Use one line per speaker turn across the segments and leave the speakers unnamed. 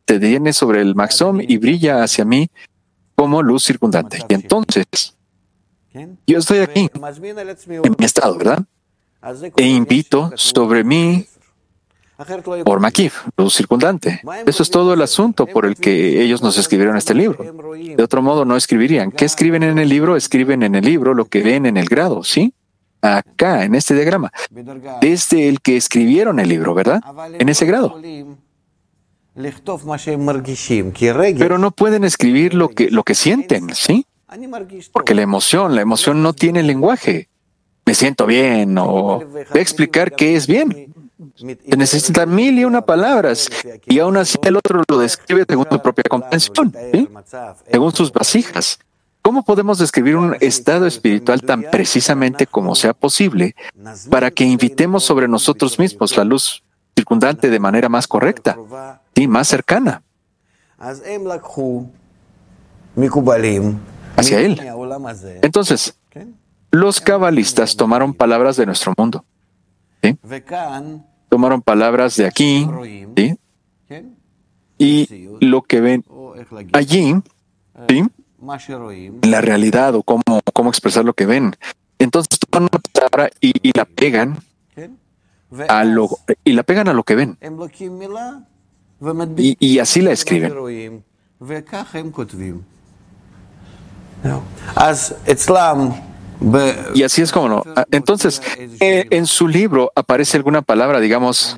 se detiene sobre el Maxom y brilla hacia mí como luz circundante. Y entonces, yo estoy aquí, en mi estado, ¿verdad? E invito sobre mí por Makif, luz circundante. Eso es todo el asunto por el que ellos nos escribieron este libro. De otro modo, no escribirían. ¿Qué escriben en el libro? Escriben en el libro lo que ven en el grado, ¿sí? Acá, en este diagrama. Desde el que escribieron el libro, ¿verdad? En ese grado. Pero no pueden escribir lo que sienten, ¿sí? Porque la emoción no tiene lenguaje. Me siento bien, o voy a explicar qué es bien. Se necesitan 1001 palabras, y aún así el otro lo describe según su propia comprensión, ¿sí? Según sus vasijas. ¿Cómo podemos describir un estado espiritual tan precisamente como sea posible para que invitemos sobre nosotros mismos la luz circundante de manera más correcta y más cercana hacia él? Entonces, los cabalistas tomaron palabras de nuestro mundo, ¿sí? Tomaron palabras de aquí, ¿sí? Y lo que ven allí, ¿sí? En la realidad, o cómo expresar lo que ven. Entonces toman una palabra y la pegan a lo que ven. Y así la escriben. Y así es como no. Entonces, en su libro aparece alguna palabra, digamos,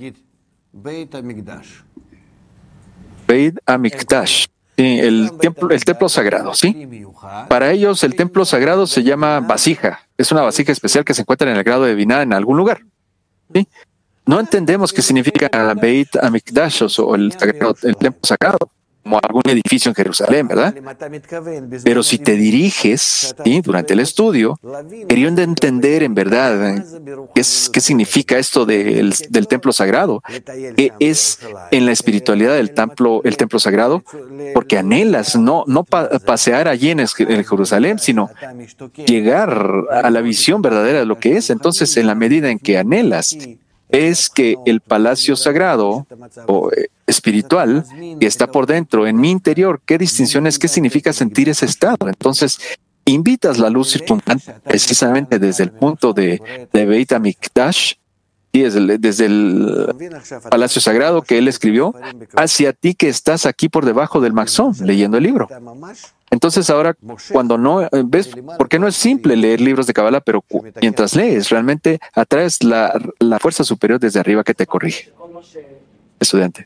Beit Amikdash, sí, el templo sagrado, ¿sí? Para ellos, el templo sagrado se llama vasija. Es una vasija especial que se encuentra en el grado de Binah en algún lugar, ¿sí? No entendemos qué significa Beit Amikdash o el templo sagrado, como algún edificio en Jerusalén, ¿verdad? Pero si te diriges, ¿sí?, durante el estudio, queriendo entender en verdad qué significa esto del templo sagrado, qué es en la espiritualidad el templo sagrado, porque anhelas no pasear allí en Jerusalén, sino llegar a la visión verdadera de lo que es. Entonces, en la medida en que anhelas, es que el palacio sagrado o espiritual que está por dentro, en mi interior, ¿qué distinción es? ¿Qué significa sentir ese estado? Entonces, invitas la luz circundante precisamente desde el punto de Beit HaMikdash, y desde el palacio sagrado que él escribió, hacia ti que estás aquí por debajo del Maxón, leyendo el libro. Entonces ahora, cuando no ves, porque no es simple leer libros de Kabbalah, pero mientras lees, realmente atraes la fuerza superior desde arriba que te corrige. Estudiante.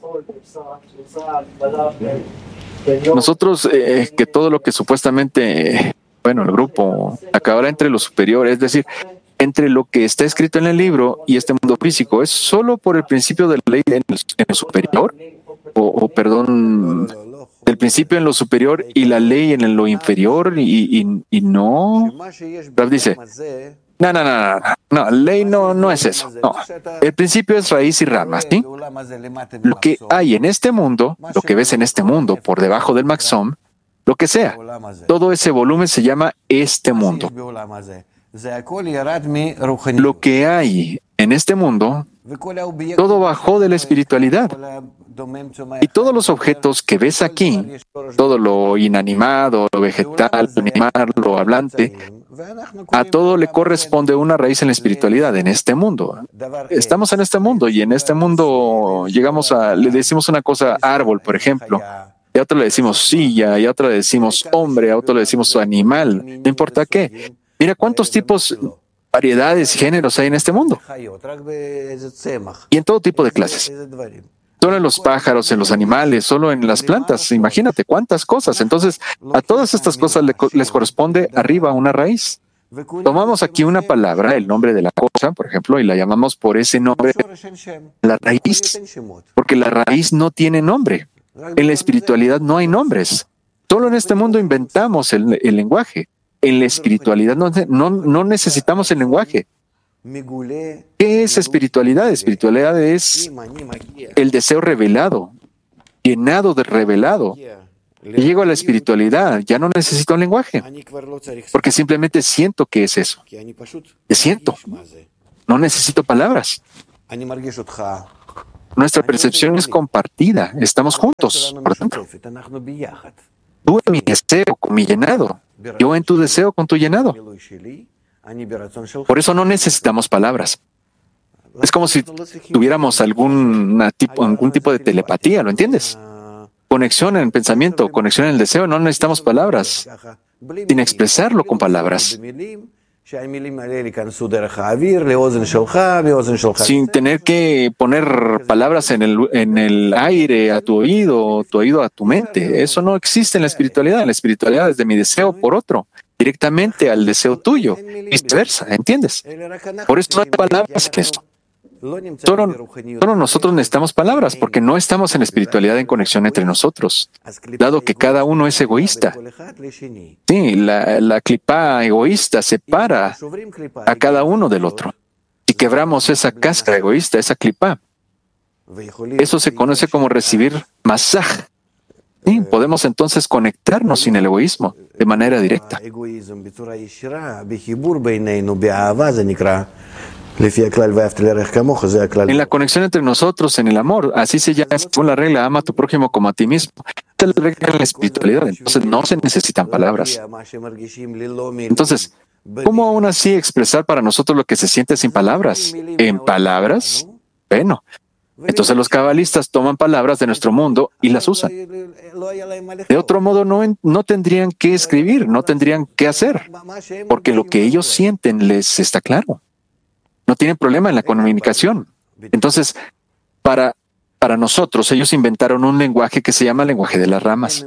Nosotros, que todo lo que supuestamente, el grupo acabará entre lo superior, es decir, entre lo que está escrito en el libro y este mundo físico, ¿es solo por el principio de la ley en lo superior? El principio en lo superior y la ley en lo inferior, y no. Rav dice, no, ley no es eso. No. El principio es raíz y ramas, ¿sí? Lo que hay en este mundo, lo que ves en este mundo, por debajo del Maxom, lo que sea, todo ese volumen se llama este mundo. Lo que hay en este mundo, todo bajó de la espiritualidad. Y todos los objetos que ves aquí, todo lo inanimado, lo vegetal, lo animal, lo hablante, a todo le corresponde una raíz en la espiritualidad, en este mundo. Estamos en este mundo, y en este mundo le decimos una cosa árbol, por ejemplo, y a otro le decimos silla, y a otro le decimos hombre, a otro le decimos animal, no importa qué. Mira cuántos tipos, variedades y géneros hay en este mundo. Y en todo tipo de clases. Solo en los pájaros, en los animales, solo en las plantas. Imagínate cuántas cosas. Entonces, a todas estas cosas les corresponde arriba una raíz. Tomamos aquí una palabra, el nombre de la cosa, por ejemplo, y la llamamos por ese nombre, la raíz, porque la raíz no tiene nombre. En la espiritualidad no hay nombres. Solo en este mundo inventamos el lenguaje. En la espiritualidad no necesitamos el lenguaje. ¿Qué es espiritualidad? Espiritualidad es el deseo revelado, llenado de revelado. Y llego a la espiritualidad, ya no necesito un lenguaje, porque simplemente siento que es eso. Siento. No necesito palabras. Nuestra percepción es compartida. Estamos juntos, por ejemplo. Tú en mi deseo con mi llenado. Yo en tu deseo con tu llenado. Por eso no necesitamos palabras. Es como si tuviéramos algún tipo de telepatía, ¿lo entiendes? Conexión en el pensamiento, conexión en el deseo, no necesitamos palabras, sin expresarlo con palabras. Sin tener que poner palabras en el aire a tu oído a tu mente. Eso no existe en la espiritualidad. En la espiritualidad es de mi deseo por otro, directamente al deseo tuyo, viceversa, ¿entiendes? Por eso no hay palabras en eso. Solo nosotros necesitamos palabras porque no estamos en la espiritualidad en conexión entre nosotros, dado que cada uno es egoísta. Sí, la clipá egoísta separa a cada uno del otro. Si quebramos esa cáscara egoísta, esa clipá, eso se conoce como recibir masaj. Sí, podemos entonces conectarnos sin el egoísmo de manera directa. En la conexión entre nosotros, en el amor, así se llama según la regla, ama a tu prójimo como a ti mismo. Esta es la regla en la espiritualidad, entonces no se necesitan palabras. Entonces, ¿cómo aún así expresar para nosotros lo que se siente sin palabras? ¿En palabras? Bueno, entonces los cabalistas toman palabras de nuestro mundo y las usan. De otro modo, no tendrían que escribir, no tendrían que hacer, porque lo que ellos sienten les está claro. No tienen problema en la comunicación. Entonces, para nosotros, ellos inventaron un lenguaje que se llama lenguaje de las ramas.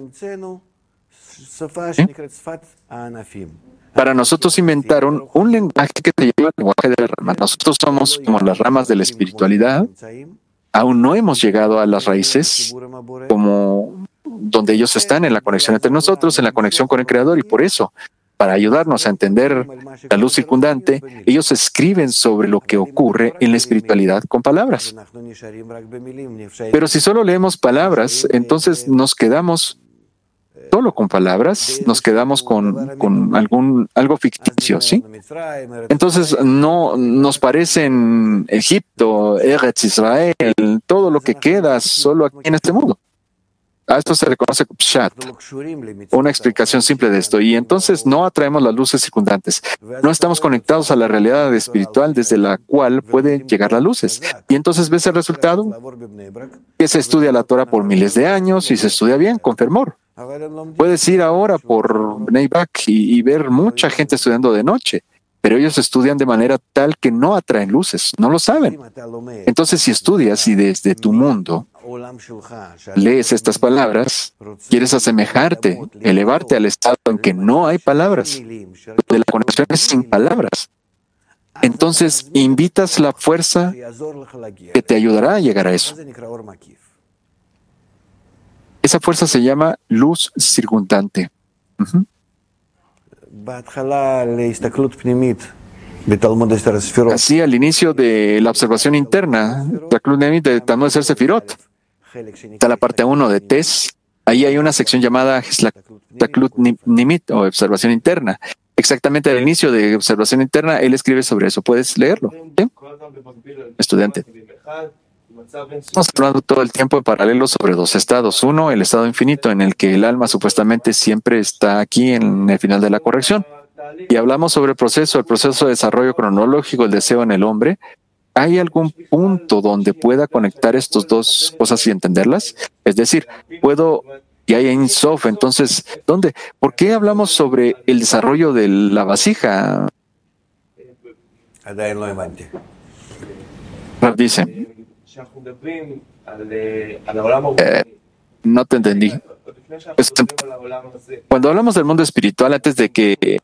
¿Sí? Para nosotros inventaron un lenguaje que se llama lenguaje de las ramas. Nosotros somos como las ramas de la espiritualidad. Aún no hemos llegado a las raíces como donde ellos están en la conexión entre nosotros, en la conexión con el Creador, y por eso, para ayudarnos a entender la luz circundante, ellos escriben sobre lo que ocurre en la espiritualidad con palabras. Pero si solo leemos palabras, entonces nos quedamos solo con palabras, nos quedamos con algo ficticio, ¿sí? Entonces no nos parecen Egipto, Eretz Israel, todo lo que queda solo aquí en este mundo. A esto se le conoce como Pshat, una explicación simple de esto. Y entonces no atraemos las luces circundantes. No estamos conectados a la realidad espiritual desde la cual pueden llegar las luces. Y entonces ves el resultado, que se estudia la Torah por miles de años y se estudia bien, con fervor. Puedes ir ahora por Bnei Brak y ver mucha gente estudiando de noche, pero ellos estudian de manera tal que no atraen luces, no lo saben. Entonces, si estudias y desde tu mundo lees estas palabras, quieres asemejarte, elevarte al estado en que no hay palabras, donde la conexión es sin palabras, entonces invitas la fuerza que te ayudará a llegar a eso. Esa fuerza se llama luz circundante. Así, al inicio de la observación interna, de Talmud de Ser Sefirot, está la parte 1 de Tes. Ahí hay una sección llamada Taklut Nimit, o observación interna. Exactamente al inicio de observación interna, él escribe sobre eso. ¿Puedes leerlo? ¿Sí? Estudiante. Estamos hablando todo el tiempo en paralelo sobre dos estados. Uno, el estado infinito, en el que el alma supuestamente siempre está aquí en el final de la corrección. Y hablamos sobre el proceso de desarrollo cronológico, el deseo en el hombre. ¿Hay algún punto donde pueda conectar estas dos cosas y entenderlas? Es decir, y hay Ein Sof, entonces, ¿dónde? ¿Por qué hablamos sobre el desarrollo de la vasija? Rav dice, no te entendí. Cuando hablamos del mundo espiritual, antes de que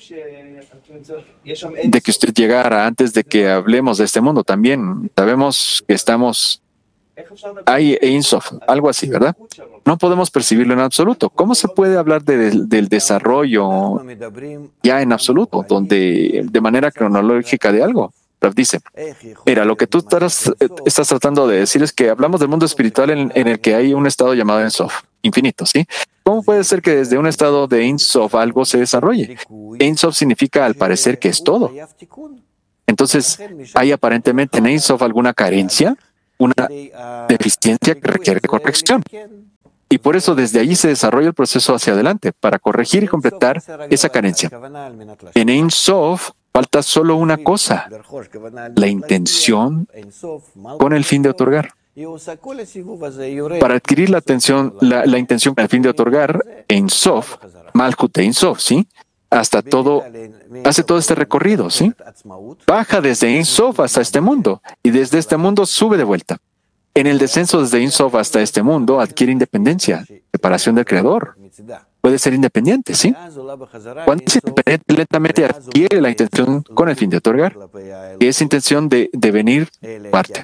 usted llegara, antes de que hablemos de este mundo, también sabemos que hay Ein Sof, algo así, ¿verdad? No podemos percibirlo en absoluto. ¿Cómo se puede hablar del desarrollo ya en absoluto, de manera cronológica de algo? Rav dice, mira, lo que tú estás tratando de decir es que hablamos del mundo espiritual en el que hay un estado llamado Ein Sof, infinito, ¿sí? ¿Cómo puede ser que desde un estado de Ein Sof algo se desarrolle? Ein Sof significa al parecer que es todo. Entonces, ¿hay aparentemente en Ein Sof alguna carencia? una deficiencia que requiere corrección. Y por eso desde allí se desarrolla el proceso hacia adelante, para corregir y completar esa carencia. En Ein Sof falta solo una cosa: la intención con el fin de otorgar. Para adquirir la intención con el fin de otorgar, Ein Sof, Malkut Ein Sof, ¿sí? Hace todo este recorrido, ¿sí? Baja desde Ein Sof hasta este mundo, y desde este mundo sube de vuelta. En el descenso desde Ein Sof hasta este mundo adquiere independencia, separación del Creador. Puede ser independiente, ¿sí? Cuando es independiente, lentamente adquiere la intención con el fin de otorgar, y esa intención de venir parte.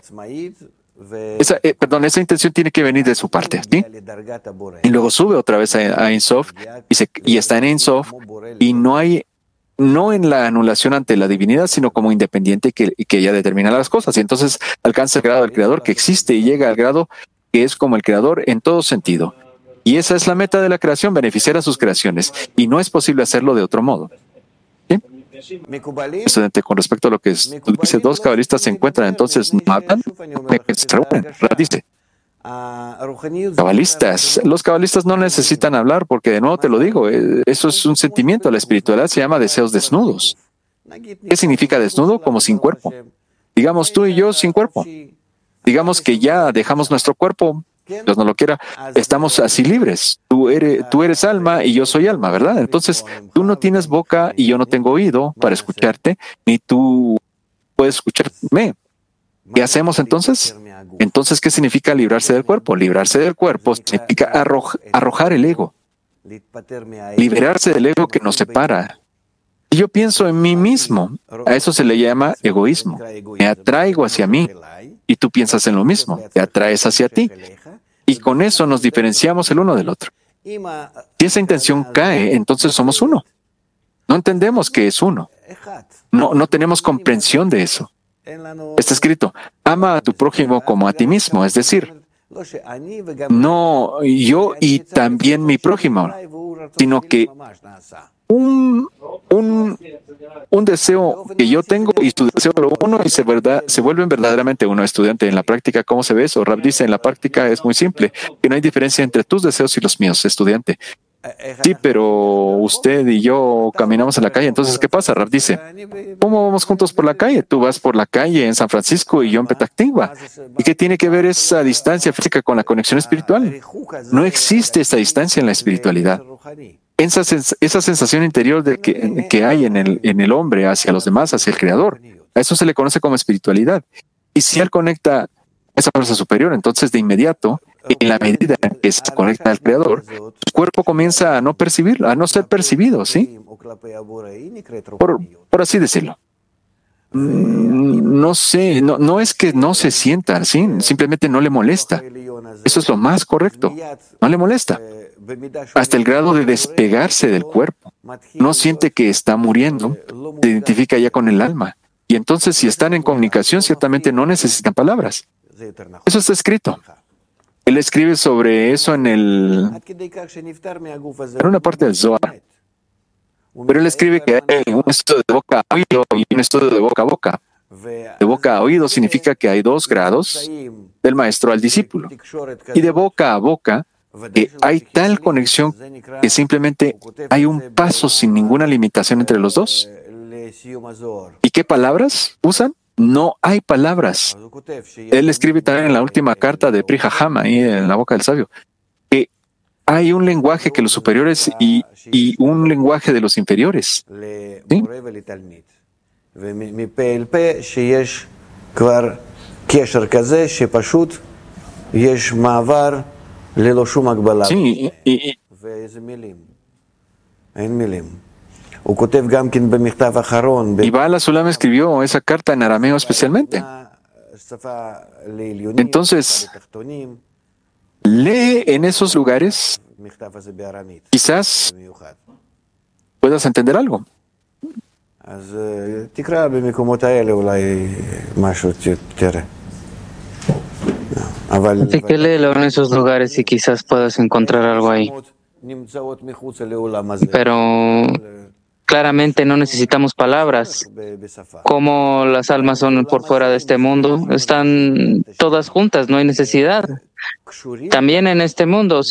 Esa intención tiene que venir de su parte, ¿sí? Y luego sube otra vez a Ein Sof y está en Ein Sof, y no en la anulación ante la divinidad, sino como independiente que ella determina las cosas. Y entonces alcanza el grado del Creador que existe y llega al grado que es como el Creador en todo sentido. Y esa es la meta de la creación, beneficiar a sus creaciones. Y no es posible hacerlo de otro modo. ¿Sí? Estudiante, con respecto a lo que dice, dos cabalistas se encuentran, entonces no hablan, se reúnen. Dice, los cabalistas no necesitan hablar porque, de nuevo te lo digo, eso es un sentimiento. La espiritualidad se llama deseos desnudos. ¿Qué significa desnudo? Como sin cuerpo. Digamos tú y yo sin cuerpo. Digamos que ya dejamos nuestro cuerpo, Dios no lo quiera, estamos así libres. Tú eres alma y yo soy alma, ¿verdad? Entonces, tú no tienes boca y yo no tengo oído para escucharte, ni tú puedes escucharme. ¿Qué hacemos entonces? Entonces, ¿qué significa librarse del cuerpo? Librarse del cuerpo significa arrojar el ego, liberarse del ego que nos separa. Y yo pienso en mí mismo, a eso se le llama egoísmo. Me atraigo hacia mí y tú piensas en lo mismo, te atraes hacia ti. Y con eso nos diferenciamos el uno del otro. Si esa intención cae, entonces somos uno. No entendemos que es uno. No tenemos comprensión de eso. Está escrito, ama a tu prójimo como a ti mismo, es decir, no yo y también mi prójimo, sino que un deseo que yo tengo y tu deseo lo uno y se vuelven verdaderamente uno. Estudiante, en la práctica, ¿cómo se ve eso? Rab dice, en la práctica es muy simple, que no hay diferencia entre tus deseos y los míos. Estudiante, sí, pero usted y yo caminamos en la calle, entonces, ¿qué pasa? Rab dice, ¿cómo vamos juntos por la calle? Tú vas por la calle en San Francisco y yo en Petah Tikva. ¿Y qué tiene que ver esa distancia física con la conexión espiritual? No existe esa distancia en la espiritualidad. Esa sensación interior que hay en el hombre hacia los demás, hacia el Creador, a eso se le conoce como espiritualidad. Y si él conecta esa fuerza superior, entonces de inmediato, en la medida en que se conecta al Creador, su cuerpo comienza a no ser percibido, ¿sí? Por así decirlo. No sé, no es que no se sienta, ¿sí? Simplemente no le molesta. Eso es lo más correcto. No le molesta. Hasta el grado de despegarse del cuerpo. No siente que está muriendo, se identifica ya con el alma. Y entonces, si están en comunicación, ciertamente no necesitan palabras. Eso está escrito. Él escribe sobre eso en una parte del Zohar. Pero él escribe que hay un estudio de boca a oído y un estudio de boca a boca. De boca a oído significa que hay 2 grados del maestro al discípulo. Y de boca a boca, que hay tal conexión que simplemente hay un paso sin ninguna limitación entre los dos. ¿Y qué palabras usan? No hay palabras. Él escribe también en la última carta de Pri Haham, ahí en la boca del sabio, que hay un lenguaje que los superiores y un lenguaje de los inferiores. ¿Sí? Sí, y Baal HaSulam escribió esa carta en arameo especialmente. Entonces, lee en esos lugares, quizás puedas entender algo.
Así que léelo en esos lugares y quizás puedas encontrar algo ahí. Pero Claramente no necesitamos palabras. Como las almas son por fuera de este mundo, están todas juntas, no hay necesidad. También en este mundo